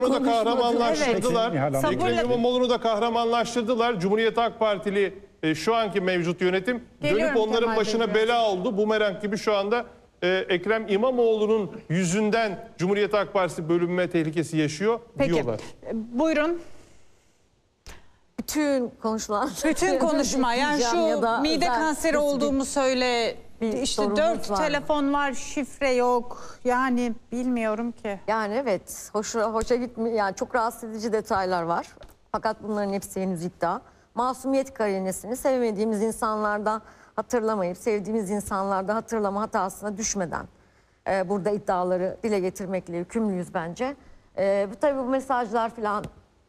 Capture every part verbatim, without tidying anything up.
da kahramanlaştırdılar. Evet. Ekrem İmamoğlu'nu da kahramanlaştırdılar. Cumhuriyet Halk Partili e, şu anki mevcut yönetim Geliyorum dönüp onların Kemal başına Bey. bela oldu. Bumerang gibi şu anda e, Ekrem İmamoğlu'nun yüzünden Cumhuriyet Halk Partisi bölünme tehlikesi yaşıyor Peki. diyorlar. E, Buyurun. Bütün konuşulan Bütün konuşma yani şu ya da mide özel kanseri spesifik olduğumu söyle. bir İşte sorunuz dört var mı? telefon var, şifre yok. Yani bilmiyorum ki. Yani evet, hoş, hoşa gitmiyor. Yani çok rahatsız edici detaylar var. Fakat bunların hepsi henüz iddia. Masumiyet karinesini sevmediğimiz insanlardan hatırlamayıp sevdiğimiz insanlarda hatırlama hatasına düşmeden e, burada iddiaları dile getirmekle yükümlüyüz bence. E, bu tabii bu mesajlar falan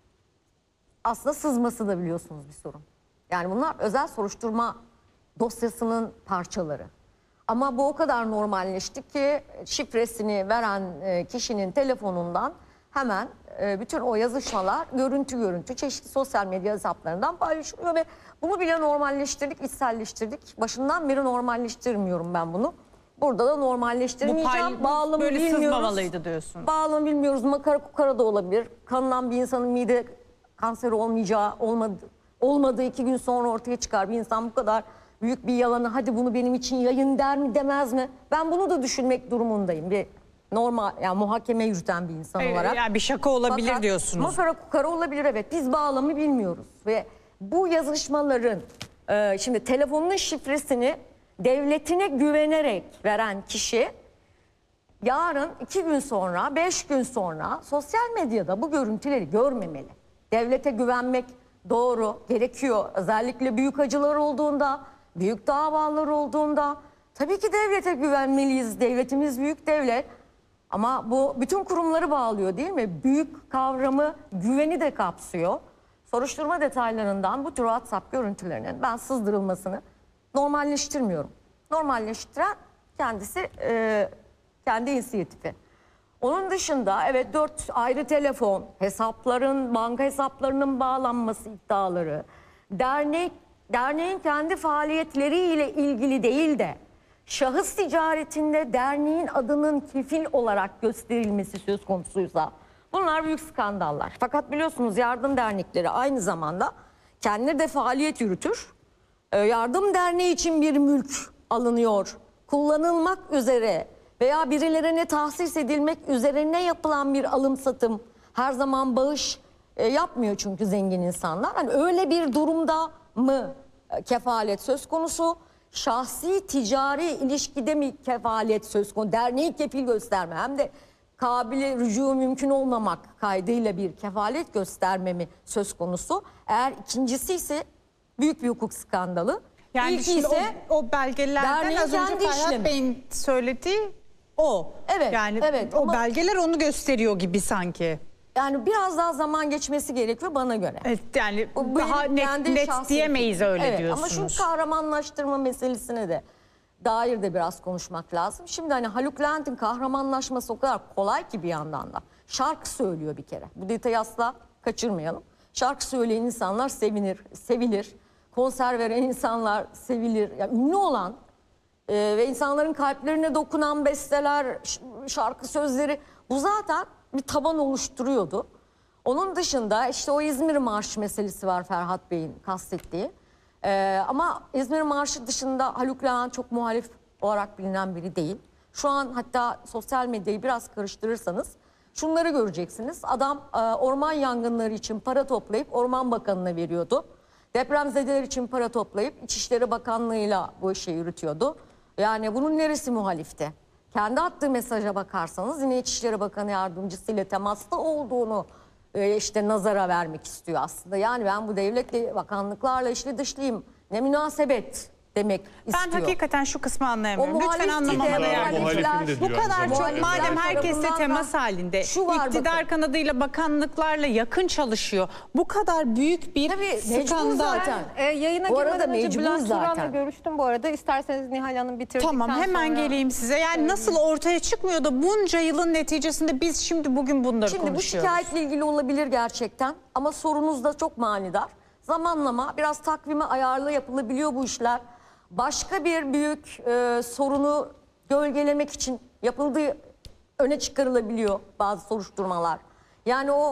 aslında sızması da biliyorsunuz bir sorun. Yani bunlar özel soruşturma dosyasının parçaları. Ama bu o kadar normalleşti ki şifresini veren kişinin telefonundan hemen bütün o yazışmalar görüntü görüntü çeşitli sosyal medya hesaplarından paylaşılıyor ve bunu bile normalleştirdik, içselleştirdik. Başından beri normalleştirmiyorum ben bunu. Burada da normalleştirmeyeceğim. Bağlamı böyle bilmiyoruz. sızmamalıydı diyorsun. Bağlamı bilmiyoruz. Makara kukara da olabilir. Kanından bir insanın mide kanseri olmayacağı, olmadı, olmadığı iki gün sonra ortaya çıkar. Bir insan bu kadar büyük bir yalanı hadi bunu benim için yayın der mi demez mi? Ben bunu da düşünmek durumundayım. Bir normal yani muhakeme yürüten bir insan Hayır, olarak. yani bir şaka olabilir Fakat diyorsunuz. Makara kukara olabilir evet. Biz bağlamı bilmiyoruz. Ve bu yazışmaların e, şimdi telefonun şifresini devletine güvenerek veren kişi yarın iki gün sonra, beş gün sonra sosyal medyada bu görüntüleri görmemeli. Devlete güvenmek doğru, gerekiyor. Özellikle büyük acılar olduğunda, büyük davalar olduğunda tabii ki devlete güvenmeliyiz. Devletimiz büyük devlet. Ama bu bütün kurumları bağlıyor değil mi? Büyük kavramı güveni de kapsıyor. Soruşturma detaylarından bu tür WhatsApp görüntülerinin ben sızdırılmasını normalleştirmiyorum. Normalleştiren kendisi e, kendi inisiyatifi. Onun dışında evet dört ayrı telefon, hesapların, banka hesaplarının bağlanması iddiaları, dernek, derneğin kendi faaliyetleriyle ilgili değil de şahıs ticaretinde derneğin adının kefil olarak gösterilmesi söz konusuysa bunlar büyük skandallar. Fakat biliyorsunuz yardım dernekleri aynı zamanda kendileri de faaliyet yürütür. Yardım derneği için bir mülk alınıyor, kullanılmak üzere veya birilerine tahsis edilmek üzerine yapılan bir alım satım her zaman bağış e, yapmıyor çünkü zengin insanlar. Hani öyle bir durumda mı e, kefalet söz konusu? Şahsi ticari ilişkide mi kefalet söz konusu? Derneği kefil gösterme hem de kabili rücu mümkün olmamak kaydıyla bir kefalet gösterme mi söz konusu? Eğer ikincisi ise büyük bir hukuk skandalı. Yani İlki şimdi ise o, o belgelerden derneğin az önce kendi Ferhat işlemi. Bey'in söylediği o. Evet, yani evet, o ama- belgeler onu gösteriyor gibi sanki. Yani biraz daha zaman geçmesi gerekiyor bana göre. Evet, yani Bu daha benim net, kendi net şahsi diyemeyiz fikrim. öyle evet, diyorsunuz. Ama şu kahramanlaştırma meselesine de dair de biraz konuşmak lazım. Şimdi hani Haluk Levent'in kahramanlaşması o kadar kolay ki bir yandan da. Şarkı söylüyor bir kere. Bu detayı asla kaçırmayalım. Şarkı söyleyen insanlar sevinir, sevilir. Konser veren insanlar sevilir. Yani ünlü olan e, ve insanların kalplerine dokunan besteler, şarkı sözleri bu zaten bir taban oluşturuyordu. Onun dışında işte o İzmir Marşı meselesi var Ferhat Bey'in kastettiği. Ee, ama İzmir Marşı dışında Haluk Levent çok muhalif olarak bilinen biri değil. Şu an hatta sosyal medyayı biraz karıştırırsanız şunları göreceksiniz. Adam e, orman yangınları için para toplayıp Orman Bakanı'na veriyordu. Depremzedeler için para toplayıp İçişleri Bakanlığı'yla bu işi yürütüyordu. Yani bunun neresi muhalifti? Kendi attığı mesaja bakarsanız yine İçişleri Bakanı yardımcısıyla temasta olduğunu e, işte nazara vermek istiyor aslında. Yani ben bu devletle bakanlıklarla işli dışlıyım. Ne münasebet demek istiyor. Ben hakikaten şu kısmı anlayamıyorum. O Lütfen muhalif anlamama değil, değer. muhalifim de Bu diyor kadar aynı çok zamanda. madem herkesle tarafından temas da halinde, şu var iktidar bakın. kanadıyla bakanlıklarla yakın çalışıyor. Bu kadar büyük bir Tabii, mecbur skandal. zaten. E, yayına Bu arada girmeden önce mecbur Bülent Turan'la zaten. görüştüm bu arada. İsterseniz Nihal Hanım bitirdikten Tamam hemen sonra... geleyim size. Yani nasıl ortaya çıkmıyor da bunca yılın neticesinde biz şimdi bugün bunları Şimdi bu konuşuyoruz. şikayetle ilgili olabilir gerçekten ama sorunuz da çok manidar. Zamanlama biraz takvime ayarlı yapılabiliyor bu işler. Başka bir büyük e, sorunu gölgelemek için yapıldığı öne çıkarılabiliyor bazı soruşturmalar. Yani o